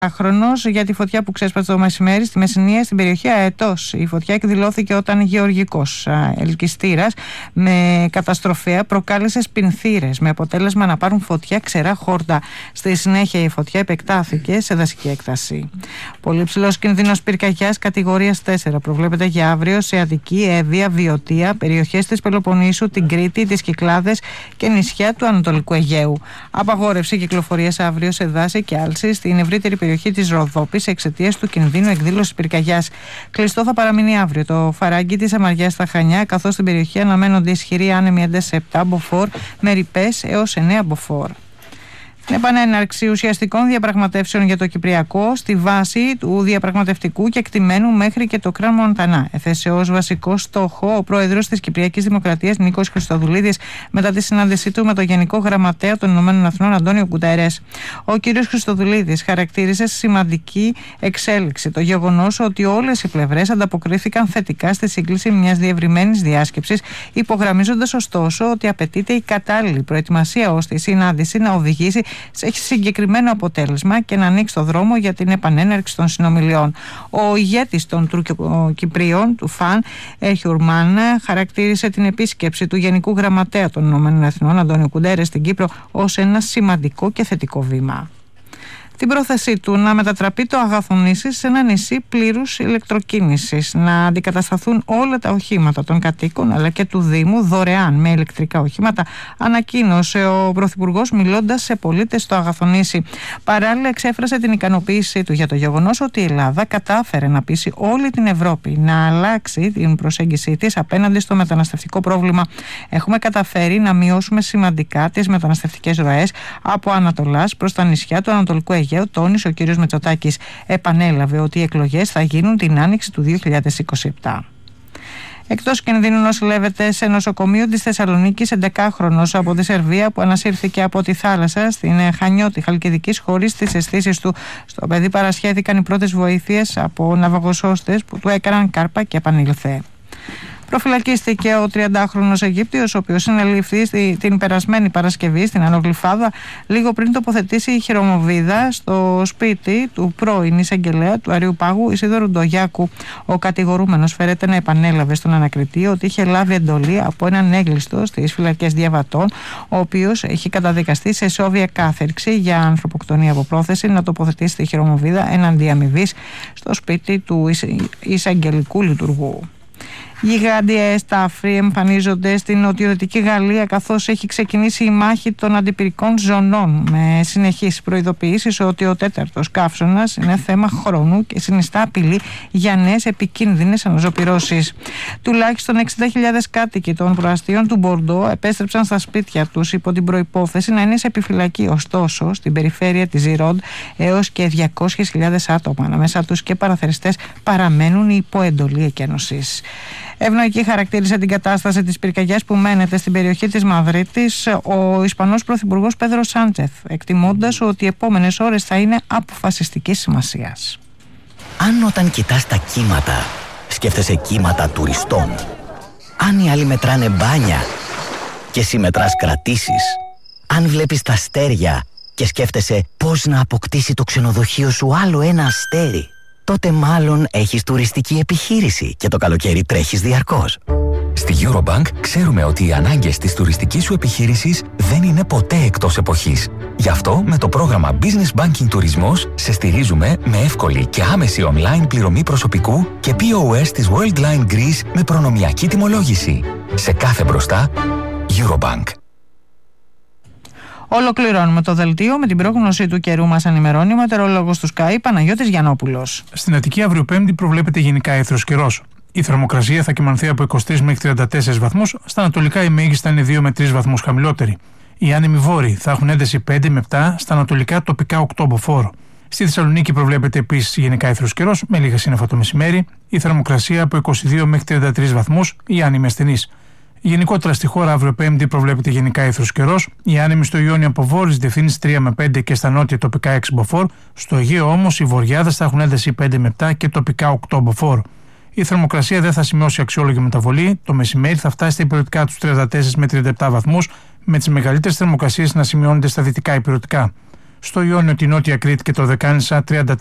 Χρονός για τη φωτιά που ξέσπασε το μεσημέρι στη Μεσσηνία στην περιοχή Αετός. Η φωτιά εκδηλώθηκε όταν γεωργικός ελκυστήρας με καταστροφέα προκάλεσε σπινθήρες με αποτέλεσμα να πάρουν φωτιά ξερά χόρτα. Στη συνέχεια η φωτιά επεκτάθηκε σε δασική έκταση. Πολύ ψηλός κίνδυνος πυρκαγιάς κατηγορίας 4 προβλέπεται για αύριο σε Αττική, Εύβοια, Βιωτία, περιοχές της Πελοποννήσου, την Κρήτη, τις Κυκλάδες και νησιά του Ανατολικού Αιγαίου. Απαγόρευση κυκλοφορίας αύριο σε δάση και άλσης στην ευρύτερη περιοχή της Ροδόπης εξαιτίας του κινδύνου εκδήλωσης πυρκαγιάς. Κλειστό θα παραμείνει αύριο το φαράγγι της Αμαριάς στα Χανιά, καθώς στην περιοχή αναμένονται ισχυροί άνεμοι ένταση 7 μποφόρ με ρηπές έως 9 μποφόρ. Την επανέναρξη ουσιαστικών διαπραγματεύσεων για το Κυπριακό στη βάση του διαπραγματευτικού κεκτημένου μέχρι και το Κραν Μοντανά έθεσε ως βασικό στόχο ο πρόεδρος της Κυπριακής Δημοκρατίας Νίκος Χριστοδουλίδης μετά τη συνάντησή του με τον Γενικό Γραμματέα των Ηνωμένων Εθνών Αντώνιο Γκουτερές. Ο κ. Χριστοδουλίδης χαρακτήρισε σημαντική εξέλιξη το γεγονός ότι όλες οι πλευρές ανταποκρίθηκαν θετικά στη σύγκληση μιας διευρυμένης διάσκεψης, υπογραμμίζοντας ωστόσο ότι απαιτείται η κατάλληλη προετοιμασία ώστε η συνάντηση να οδηγήσει σε συγκεκριμένο αποτέλεσμα και να ανοίξει το δρόμο για την επανέναρξη των συνομιλιών. Ο ηγέτης των Τουρκοκυπρίων, του ΦΑΝ, Χιουρμάν, χαρακτήρισε την επίσκεψη του Γενικού Γραμματέα των Ηνωμένων Εθνών Αντώνιο Γκουτερές στην Κύπρο ως ένα σημαντικό και θετικό βήμα. Την πρόθεσή του να μετατραπεί το Αγαθονήσι σε ένα νησί πλήρους ηλεκτροκίνησης, να αντικατασταθούν όλα τα οχήματα των κατοίκων αλλά και του Δήμου δωρεάν με ηλεκτρικά οχήματα, ανακοίνωσε ο Πρωθυπουργός μιλώντας σε πολίτες στο Αγαθονήσι. Παράλληλα, εξέφρασε την ικανοποίησή του για το γεγονός ότι η Ελλάδα κατάφερε να πείσει όλη την Ευρώπη να αλλάξει την προσέγγιση της απέναντι στο μεταναστευτικό πρόβλημα. Έχουμε καταφέρει να μειώσουμε σημαντικά τις μεταναστευτικές ροές από Ανατολάς προς τα νησιά του Ανατολικού Αιγαίου, τόνισε ο κ. Μητσοτάκης. Επανέλαβε ότι οι εκλογές θα γίνουν την άνοιξη του 2027. Εκτός κινδύνου νοσηλεύεται σε νοσοκομείο της Θεσσαλονίκης 11χρονος από τη Σερβία που ανασύρθηκε από τη θάλασσα στην Χανιώτη Χαλκιδικής χωρίς τις αισθήσεις του. Στο παιδί παρασχέθηκαν οι πρώτες βοήθειες από ναυαγοσώστες που του έκαναν κάρπα και επανήλθε. Προφυλακίστηκε ο 30χρονος Αιγύπτιος, ο οποίος συνελήφθη την περασμένη Παρασκευή στην Άνω Γλυφάδα, λίγο πριν τοποθετήσει η χειρομοβίδα στο σπίτι του πρώην εισαγγελέα του Αριού Πάγου, Ισίδωρου Ντογιάκου. Ο κατηγορούμενος φέρεται να επανέλαβε στον ανακριτή ότι είχε λάβει εντολή από έναν έγκλειστο στις φυλακές Διαβατών, ο οποίος έχει καταδικαστεί σε σόβια κάθερξη για ανθρωποκτονία από πρόθεση να τοποθετήσει τη χειρομοβίδα έναντι αμοιβής στο σπίτι του εισαγγελικού λειτουργού. Γιγάντιες τάφροι εμφανίζονται στην νοτιοδυτική Γαλλία καθώς έχει ξεκινήσει η μάχη των αντιπυρικών ζωνών με συνεχείς προειδοποιήσεις ότι ο τέταρτος καύσωνας είναι θέμα χρόνου και συνιστά απειλή για νέες επικίνδυνες αναζωπυρώσεις. Τουλάχιστον 60.000 κάτοικοι των προαστίων του Μπορντό επέστρεψαν στα σπίτια τους υπό την προϋπόθεση να είναι σε επιφυλακή. Ωστόσο, στην περιφέρεια της Ζιρόντ έως και 200.000 άτομα, ανάμεσα τους και παραθεριστές, παραμένουν υπό εντολή εκένωσης. Ευνοϊκή χαρακτήρισε την κατάσταση της πυρκαγιάς που μένεται στην περιοχή της Μαδρίτης ο Ισπανός Πρωθυπουργός Πέδρο Σάντσεθ, εκτιμώντας ότι οι επόμενες ώρες θα είναι αποφασιστικής σημασίας. Αν όταν κοιτάς τα κύματα σκέφτεσαι κύματα τουριστών, αν οι άλλοι μετράνε μπάνια και εσύ μετράς κρατήσεις, αν βλέπεις τα αστέρια και σκέφτεσαι πώς να αποκτήσει το ξενοδοχείο σου άλλο ένα αστέρι, τότε μάλλον έχεις τουριστική επιχείρηση και το καλοκαίρι τρέχεις διαρκώς. Στη Eurobank ξέρουμε ότι οι ανάγκες της τουριστικής σου επιχείρησης δεν είναι ποτέ εκτός εποχής. Γι' αυτό με το πρόγραμμα Business Banking Τουρισμός σε στηρίζουμε με εύκολη και άμεση online πληρωμή προσωπικού και POS της Worldline Greece με προνομιακή τιμολόγηση. Σε κάθε μπροστά, Eurobank. Ολοκληρώνουμε το δελτίο με την πρόγνωση του καιρού. Μας ενημερώνει ο μετεωρολόγος του Sky Παναγιώτης Γιαννόπουλος. Στην Αττική αύριο Πέμπτη προβλέπεται γενικά έθρος καιρός. Η θερμοκρασία θα κυμανθεί από 23 μέχρι 34 βαθμούς, στα ανατολικά η μέγιστη θα είναι 2 με 3 βαθμούς χαμηλότερη. Οι άνεμοι βόρειοι θα έχουν ένταση 5 με 7, στα ανατολικά τοπικά 8 μποφόρ. Στη Θεσσαλονίκη προβλέπεται επίσης γενικά έθρος καιρός, με λίγα σύννεφα το μεσημέρι. Η θερμοκρασία από 22 μέχρι 33 βαθμούς, οι άνεμοι ασθενείς. Γενικότερα στη χώρα αύριο Πέμπτη προβλέπεται γενικά έθρος καιρός. Οι άνεμοι στο Ιόνιο από βόρειες διευθύνσεις 3 με 5 και στα νότια τοπικά 6 μποφόρ. Στο Αιγαίο όμως οι βορειάδες θα έχουν ένταση 5 με 7 και τοπικά 8 μποφόρ. Η θερμοκρασία δεν θα σημειώσει αξιόλογη μεταβολή. Το μεσημέρι θα φτάσει στα υπηρετικά τους 34 με 37 βαθμούς, με τις μεγαλύτερες θερμοκρασίες να σημειώνονται στα δυτικά υπηρετικά. Στο Ιόνιο, τη Νότια Κρήτη και το Δεκάνησα 33